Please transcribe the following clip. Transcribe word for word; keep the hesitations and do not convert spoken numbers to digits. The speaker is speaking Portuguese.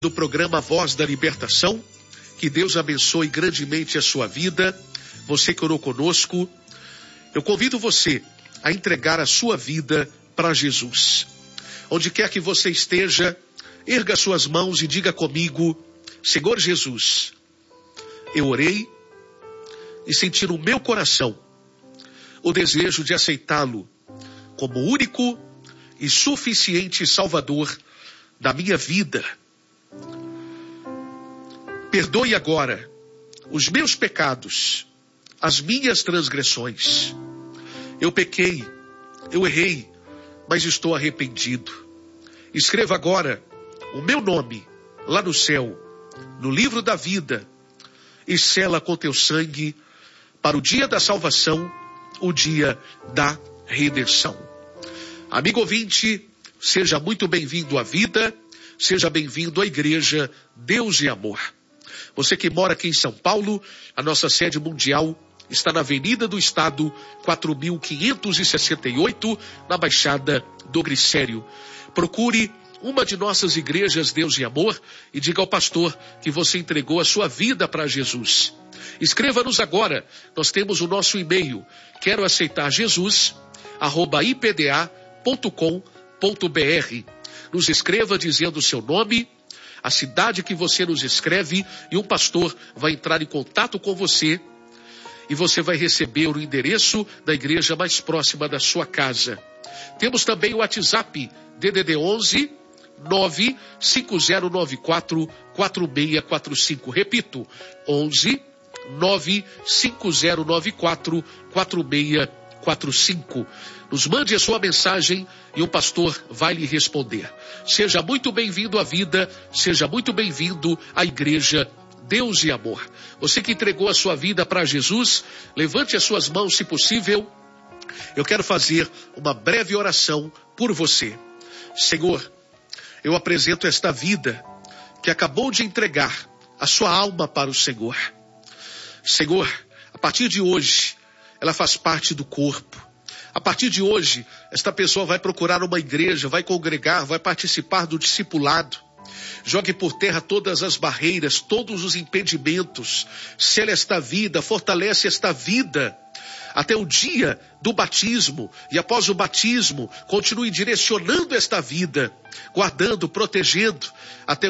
do programa Voz da Libertação. Que Deus abençoe grandemente a sua vida. Você que orou conosco, eu convido você a entregar a sua vida para Jesus. Onde quer que você esteja, erga suas mãos e diga comigo: Senhor Jesus, eu orei e senti no meu coração o desejo de aceitá-lo como único e suficiente Salvador da minha vida. Perdoe agora os meus pecados, as minhas transgressões. Eu pequei, eu errei, mas estou arrependido. Escreva agora o meu nome lá no céu, no livro da vida, e sela com teu sangue para o dia da salvação, o dia da redenção. Amigo ouvinte, seja muito bem-vindo à vida, seja bem-vindo à igreja Deus e Amor. Você que mora aqui em São Paulo, a nossa sede mundial está na Avenida do Estado, quatro mil quinhentos e sessenta e oito, na Baixada do Glicério. Procure uma de nossas igrejas Deus e Amor e diga ao pastor que você entregou a sua vida para Jesus. Escreva-nos agora, nós temos o nosso e-mail, quero aceitar Jesus, arroba i p d a ponto com ponto b r. Nos escreva dizendo o seu nome, a cidade que você nos escreve, e um pastor vai entrar em contato com você e você vai receber o endereço da igreja mais próxima da sua casa. Temos também o WhatsApp D D D onze nove cinco zero nove quatro quatro seis quatro cinco. Repito, onze nove cinco zero nove quatro quatro seis quatro cinco. Nos mande a sua mensagem e o pastor vai lhe responder. Seja muito bem-vindo à vida, seja muito bem-vindo à igreja Deus e Amor. Você que entregou a sua vida para Jesus, levante as suas mãos se possível. Eu quero fazer uma breve oração por você. Senhor, eu apresento esta vida que acabou de entregar a sua alma para o Senhor. Senhor, a partir de hoje, ela faz parte do corpo. A partir de hoje, esta pessoa vai procurar uma igreja, vai congregar, vai participar do discipulado. Jogue por terra todas as barreiras, todos os impedimentos. Sela esta vida, fortalece esta vida até o dia do batismo. E após o batismo, continue direcionando esta vida, guardando, protegendo até